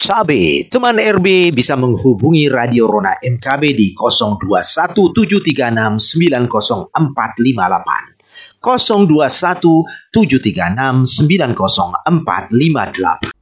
Cabe, teman RB bisa menghubungi Radio Rona MKB di 0217369048, 0217369048.